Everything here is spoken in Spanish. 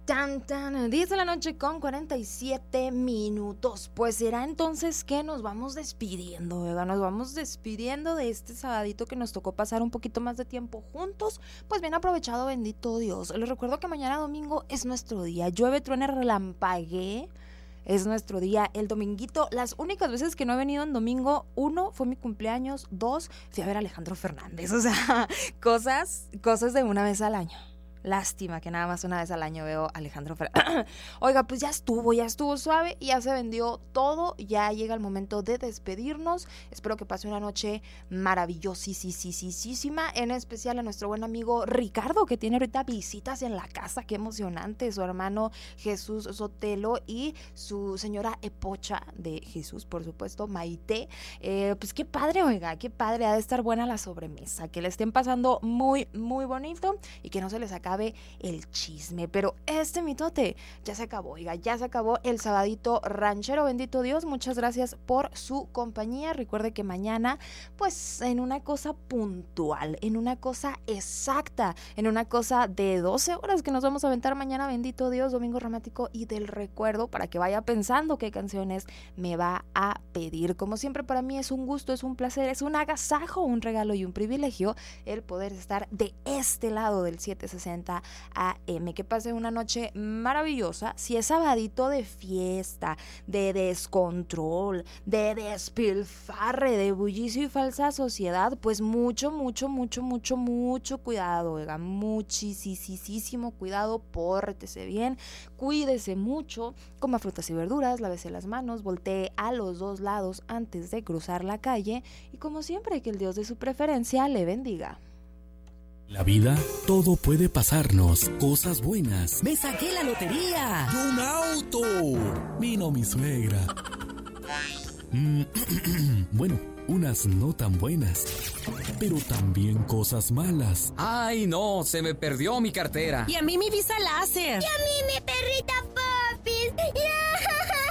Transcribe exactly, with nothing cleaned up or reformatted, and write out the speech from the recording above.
Tan, tan, diez de la noche con cuarenta y siete minutos. Pues será entonces que nos vamos despidiendo, ¿verdad? Nos vamos despidiendo de este sabadito que nos tocó pasar un poquito más de tiempo juntos. Pues bien aprovechado, bendito Dios. Les recuerdo que mañana domingo es nuestro día. Llueve, truene, relampaguee. Es nuestro día, el dominguito. Las únicas veces que no he venido en domingo, uno, fue mi cumpleaños, dos, fui a ver a Alejandro Fernández. O sea, cosas, cosas de una vez al año. Lástima que nada más una vez al año veo a Alejandro Fernández. Oiga, pues ya estuvo, ya estuvo suave, ya se vendió todo, ya llega el momento de despedirnos. Espero que pase una noche maravillosísima, en especial a nuestro buen amigo Ricardo, que tiene ahorita visitas en la casa. Qué emocionante, su hermano Jesús Sotelo y su señora Epocha de Jesús, por supuesto, Maite. Eh, pues qué padre, oiga, qué padre, ha de estar buena la sobremesa, que le estén pasando muy, muy bonito y que no se les acabe el chisme. Pero este mitote ya se acabó, oiga, ya se acabó el sabadito ranchero, bendito Dios. Muchas gracias por su compañía. Recuerde que mañana, pues en una cosa puntual, en una cosa exacta, en una cosa de doce horas que nos vamos a aventar mañana, bendito Dios, domingo romántico y del recuerdo, para que vaya pensando qué canciones me va a pedir. Como siempre, para mí es un gusto, es un placer, es un agasajo, un regalo y un privilegio el poder estar de este lado del setecientos sesenta A M. Que pase una noche maravillosa. Si es sabadito de fiesta, de descontrol, de despilfarre, de bullicio y falsa sociedad, pues mucho, mucho, mucho, mucho, mucho cuidado, oiga, muchísimo cuidado, pórtese bien, cuídese mucho, coma frutas y verduras, lávese las manos, voltee a los dos lados antes de cruzar la calle y, como siempre, que el Dios de su preferencia le bendiga. La vida, todo puede pasarnos, cosas buenas. ¡Me saqué la lotería! ¡Y un auto! Vino mi suegra. Mm, bueno, unas no tan buenas, pero también cosas malas. ¡Ay, no! Se me perdió mi cartera. Y a mí mi visa láser. Y a mí mi perrita